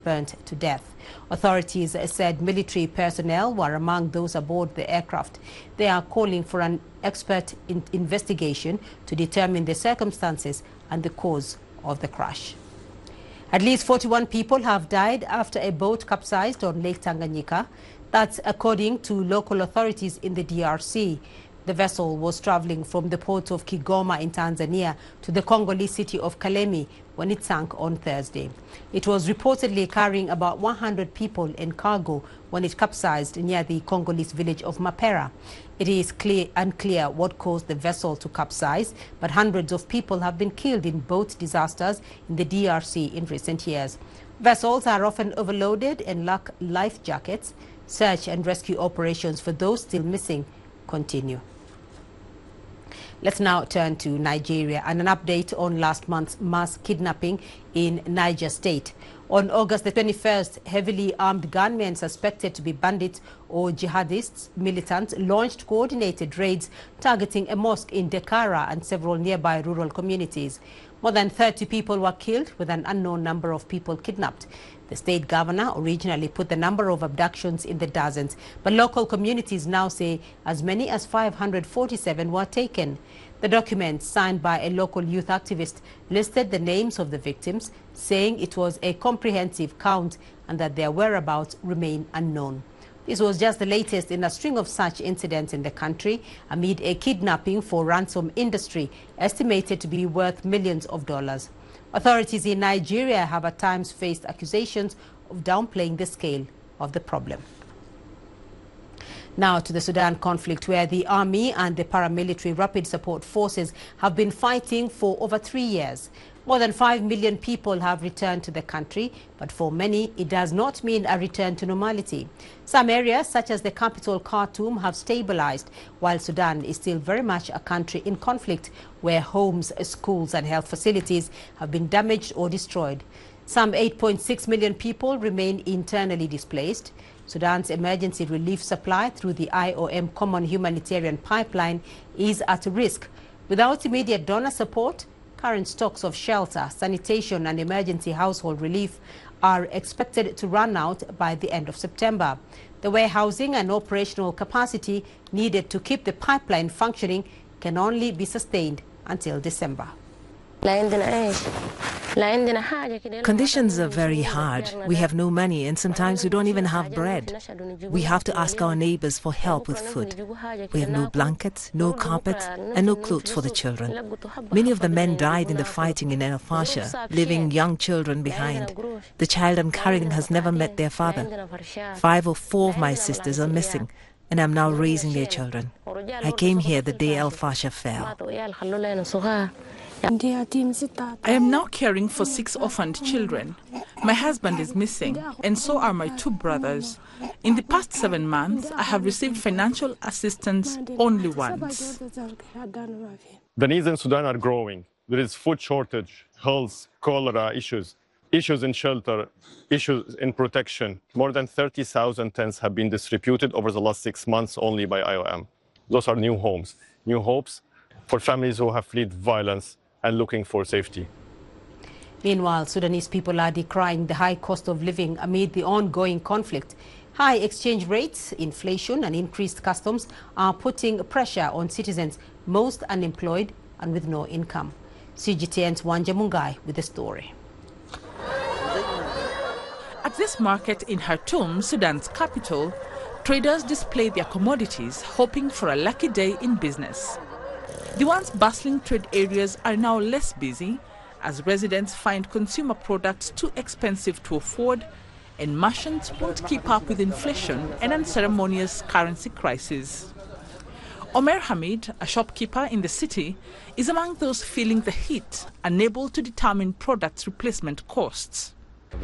burnt to death. Authorities said military personnel were among those aboard the aircraft. They are calling for an expert investigation to determine the circumstances and the cause of the crash. At least 41 people have died after a boat capsized on Lake Tanganyika. That's according to local authorities in the DRC. The vessel was traveling from the port of Kigoma in Tanzania to the Congolese city of Kalemi when it sank on Thursday. It was reportedly carrying about 100 people and cargo when it capsized near the Congolese village of Mapera. It is unclear what caused the vessel to capsize, but hundreds of people have been killed in boat disasters in the DRC in recent years. Vessels are often overloaded and lack life jackets. Search and rescue operations for those still missing continue. Let's now turn to Nigeria and an update on last month's mass kidnapping in Niger State. On August the 21st, heavily armed gunmen suspected to be bandits or jihadists militants launched coordinated raids targeting a mosque in Dekara and several nearby rural communities. More than 30 people were killed with an unknown number of people kidnapped. The state governor originally put the number of abductions in the dozens, but local communities now say as many as 547 were taken. The document, signed by a local youth activist, listed the names of the victims, saying it was a comprehensive count and that their whereabouts remain unknown. This was just the latest in a string of such incidents in the country amid a kidnapping for ransom industry estimated to be worth millions of dollars. Authorities in Nigeria have at times faced accusations of downplaying the scale of the problem. Now to the Sudan conflict, where the army and the paramilitary rapid support forces have been fighting for over 3 years. More than 5 million people have returned to the country, but for many, it does not mean a return to normality. Some areas, such as the capital Khartoum, have stabilized, while Sudan is still very much a country in conflict, where homes, schools and health facilities have been damaged or destroyed. Some 8.6 million people remain internally displaced. Sudan's emergency relief supply through the IOM Common Humanitarian Pipeline is at risk. Without immediate donor support, current stocks of shelter, sanitation and emergency household relief are expected to run out by the end of September. The warehousing and operational capacity needed to keep the pipeline functioning can only be sustained until December. Conditions are very hard. We have no money and sometimes we don't even have bread. We have to ask our neighbors for help with food. We have no blankets, no carpets and no clothes for the children. Many of the men died in the fighting in El Fasher, leaving young children behind. The child I'm carrying has never met their father. 5 or 4 of my sisters are missing and I'm now raising their children. I came here the day El Fasher fell. I am now caring for 6 orphaned children. My husband is missing, and so are my 2 brothers. In the past 7 months, I have received financial assistance only once. The needs in Sudan are growing. There is food shortage, health, cholera issues in shelter, issues in protection. More than 30,000 tents have been distributed over the last 6 months only by IOM. Those are new homes, new hopes for families who have fled violence and looking for safety. Meanwhile, Sudanese people are decrying the high cost of living amid the ongoing conflict. High exchange rates, inflation and increased customs are putting pressure on citizens most unemployed and with no income. CGTN's Wanja Mungai with the story. At this market in Khartoum, Sudan's capital, traders display their commodities, hoping for a lucky day in business. The once bustling trade areas are now less busy as residents find consumer products too expensive to afford and merchants won't keep up with inflation and unceremonious currency crisis. Omer Hamid, a shopkeeper in the city, is among those feeling the heat, unable to determine products' replacement costs.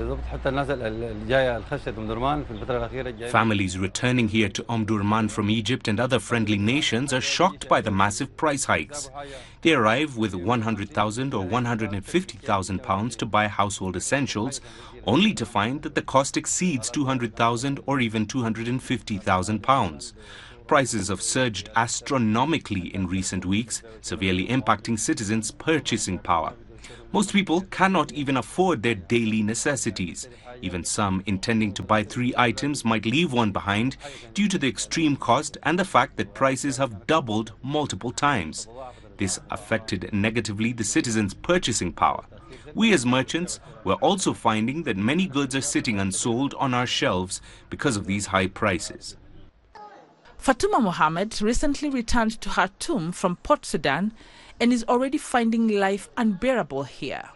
Families returning here to Omdurman from Egypt and other friendly nations are shocked by the massive price hikes. They arrive with 100,000 or 150,000 pounds to buy household essentials, only to find that the cost exceeds 200,000 or even 250,000 pounds. Prices have surged astronomically in recent weeks, severely impacting citizens' purchasing power. Most people cannot even afford their daily necessities. Even some intending to buy 3 items might leave one behind due to the extreme cost and the fact that prices have doubled multiple times. This affected negatively the citizens' purchasing power. We as merchants were also finding that many goods are sitting unsold on our shelves because of these high prices. Fatuma Mohammed recently returned to Khartoum from Port Sudan and is already finding life unbearable here.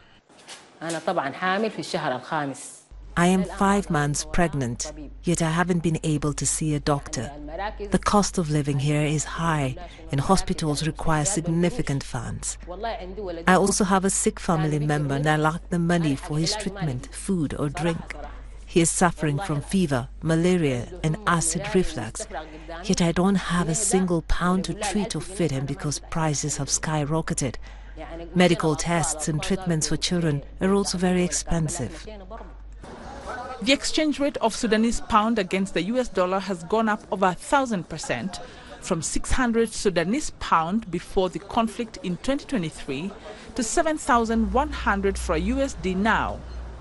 I am 5 months pregnant, yet I haven't been able to see a doctor. The cost of living here is high and hospitals require significant funds. I also have a sick family member and I lack the money for his treatment, food or drink. He is suffering from fever, malaria and acid reflux, yet I don't have a single pound to treat or feed him because prices have skyrocketed. Medical tests and treatments for children are also very expensive. The exchange rate of Sudanese pound against the US dollar has gone up over 1,000%, from 600 Sudanese pound before the conflict in 2023 to 7,100 for USD now.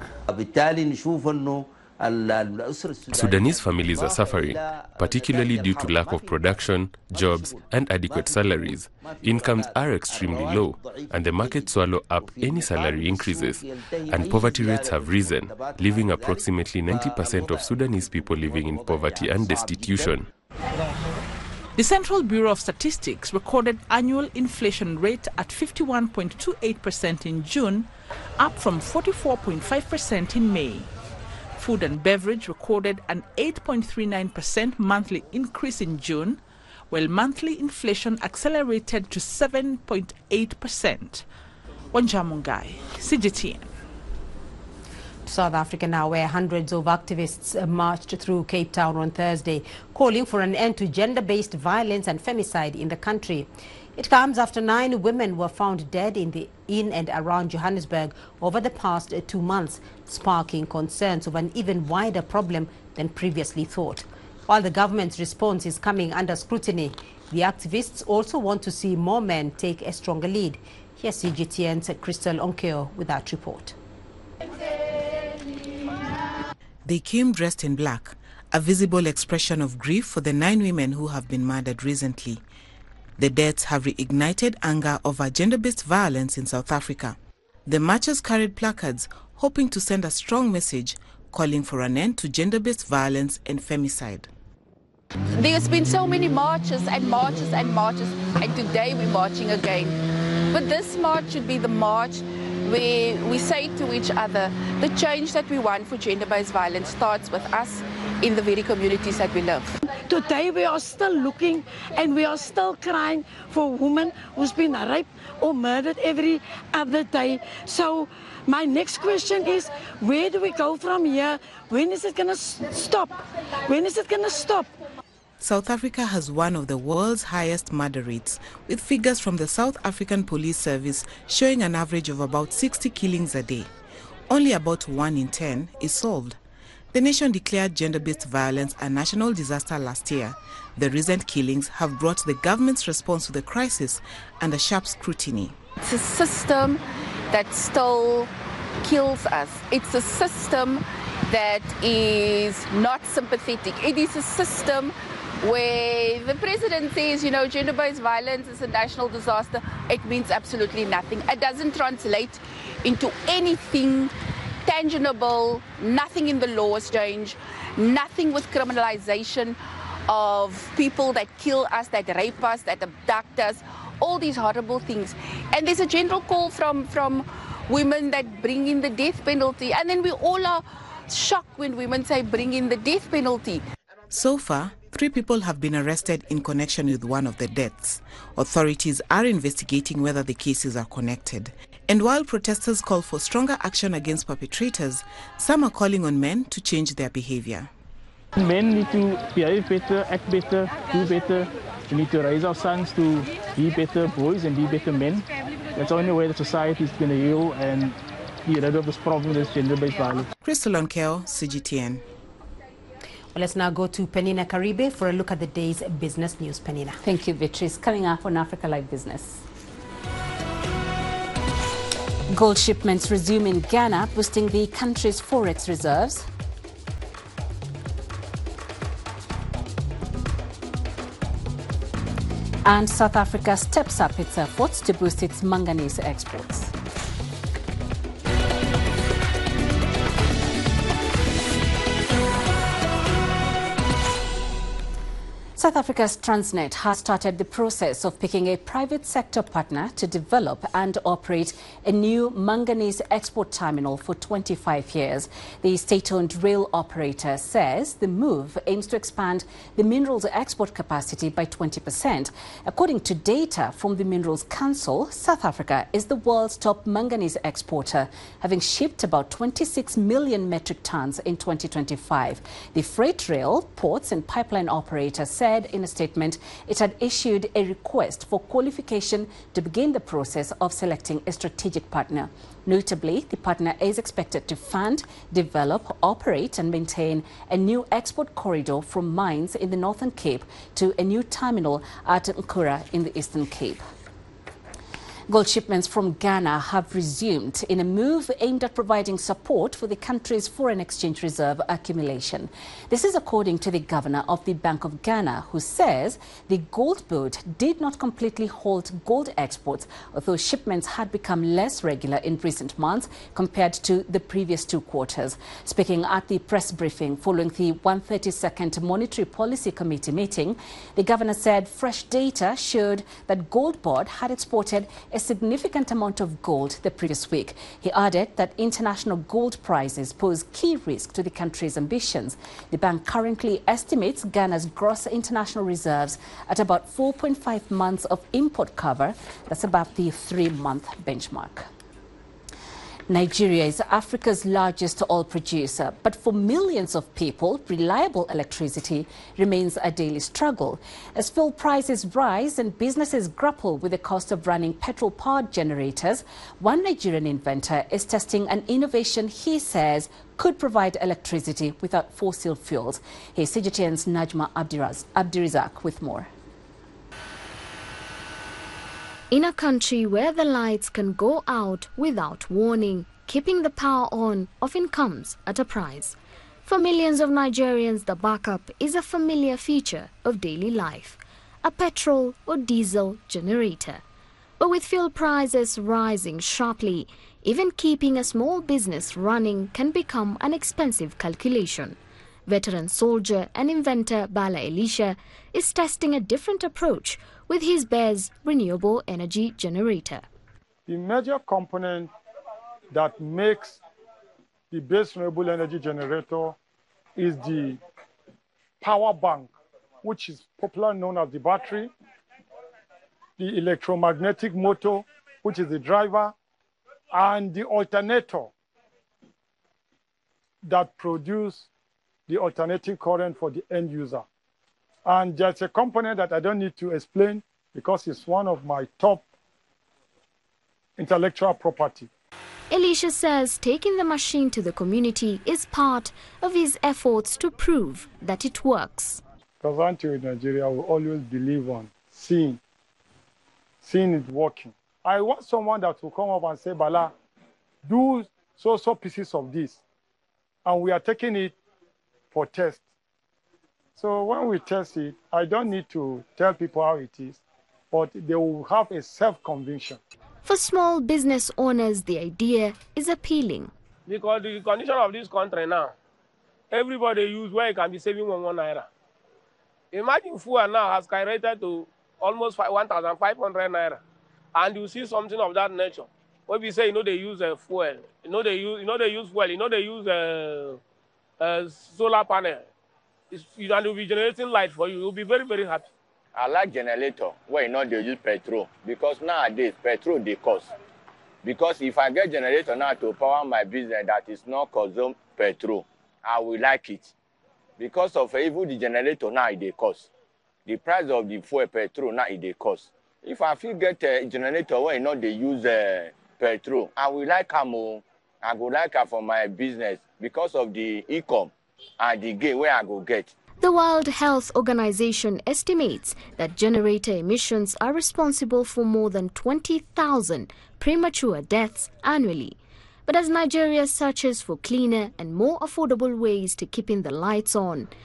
Sudanese families are suffering, particularly due to lack of production, jobs and adequate salaries. Incomes are extremely low and the market swallow up any salary increases, and poverty rates have risen, leaving approximately 90% of Sudanese people living in poverty and destitution. The Central Bureau of Statistics recorded annual inflation rate at 51.28% in June, up from 44.5% in May. Food and beverage recorded an 8.39% monthly increase in June, while monthly inflation accelerated to 7.8%. Wanja Mungai, CGTN. South Africa now, where hundreds of activists marched through Cape Town on Thursday, calling for an end to gender-based violence and femicide in the country. It comes after 9 women were found dead in and around Johannesburg over the past 2 months, sparking concerns of an even wider problem than previously thought. While the government's response is coming under scrutiny, the activists also want to see more men take a stronger lead. Here's CGTN's Crystal Onkeo with that report. They came dressed in black, a visible expression of grief for the 9 women who have been murdered recently. The deaths have reignited anger over gender-based violence in South Africa. The marchers carried placards hoping to send a strong message calling for an end to gender-based violence and femicide. There's been so many marches and marches and marches, and today we're marching again. But this march should be the march where we say to each other, the change that we want for gender-based violence starts with us in the very communities that we live. Today we are still looking and we are still crying for a woman who's been raped or murdered every other day. So my next question is, where do we go from here? When is it going to stop? When is it going to stop? South Africa has one of the world's highest murder rates, with figures from the South African Police Service showing an average of about 60 killings a day. Only about 1 in 10 is solved. The nation declared gender-based violence a national disaster last year. The recent killings have brought the government's response to the crisis under sharp scrutiny. It's a system that still kills us. It's a system that is not sympathetic. It is a system where the president says, you know, gender-based violence is a national disaster. It means absolutely nothing. It doesn't translate into anything tangible, nothing in the law has changed, nothing with criminalization of people that kill us, that rape us, that abduct us, all these horrible things. And there's a general call from women that bring in the death penalty. And then we all are shocked when women say bring in the death penalty. So far, 3 people have been arrested in connection with one of the deaths. Authorities are investigating whether the cases are connected. And while protesters call for stronger action against perpetrators, some are calling on men to change their behavior. Men need to behave better, act better, do better. We need to raise our sons to be better boys and be better men. That's the only way that society is going to heal and get rid of this problem, this gender-based violence. Crystal Onkeo, CGTN. Well, let's now go to Penina Karibe for a look at the day's business news. Penina. Thank you, Beatrice. Coming up on Africa Live Business. Gold shipments resume in Ghana, boosting the country's forex reserves. And South Africa steps up its efforts to boost its manganese exports. South Africa's Transnet has started the process of picking a private sector partner to develop and operate a new manganese export terminal for 25 years. The state-owned rail operator says the move aims to expand the minerals export capacity by 20%. According to data from the Minerals Council, South Africa is the world's top manganese exporter, having shipped about 26 million metric tons in 2025. The freight rail, ports and pipeline operator said in a statement it had issued a request for qualification to begin the process of selecting a strategic partner. Notably, the partner is expected to fund, develop, operate and maintain a new export corridor from mines in the Northern Cape to a new terminal at Nkura in the Eastern Cape. Gold shipments from Ghana have resumed in a move aimed at providing support for the country's foreign exchange reserve accumulation. This is according to the governor of the Bank of Ghana, who says the gold board did not completely halt gold exports, although shipments had become less regular in recent months compared to the previous 2 quarters. Speaking at the press briefing following the 132nd Monetary Policy Committee meeting, the governor said fresh data showed that Gold Board had exported a significant amount of gold the previous week. He added that international gold prices pose key risk to the country's ambitions. The bank currently estimates Ghana's gross international reserves at about 4.5 months of import cover. That's about the 3-month benchmark. Nigeria is Africa's largest oil producer, but for millions of people, reliable electricity remains a daily struggle. As fuel prices rise and businesses grapple with the cost of running petrol-powered generators, one Nigerian inventor is testing an innovation he says could provide electricity without fossil fuels. Here's CGTN's Najma Abdirizak with more. In a country where the lights can go out without warning, keeping the power on often comes at a price. For millions of Nigerians, the backup is a familiar feature of daily life, a petrol or diesel generator. But with fuel prices rising sharply, even keeping a small business running can become an expensive calculation. Veteran soldier and inventor Bala Elisha is testing a different approach with his BESS renewable energy generator. The major component that makes the BESS renewable energy generator is the power bank, which is popularly known as the battery, the electromagnetic motor, which is the driver, and the alternator that produce the alternating current for the end user. And there's a component that I don't need to explain because it's one of my top intellectual property. Elisha says taking the machine to the community is part of his efforts to prove that it works. Because until in Nigeria, we always believe on seeing it working. I want someone that will come up and say, Bala, do so pieces of this. And we are taking it for test. So when we test it, I don't need to tell people how it is, but they will have a self-conviction. For small business owners, the idea is appealing. Because the condition of this country now, everybody use where you can be saving 1 naira. Imagine fuel now has skyrocketed to almost 1,500 naira. And you see something of that nature. When we say, they use fuel, they use fuel, they use solar panel. And will be generating light for you. You'll be very, very happy. I like generator where they use petrol because nowadays petrol they cost. Because if I get generator now to power my business that is not consume petrol, I will like it. Because of even the generator now they cost. The price of the fuel petrol now they cost. If I feel get a generator where they use petrol, I will like her. I go like her for my business because of the income and the gain where I go get. The World Health Organization estimates that generator emissions are responsible for more than 20,000 premature deaths annually. But as Nigeria searches for cleaner and more affordable ways to keeping the lights on,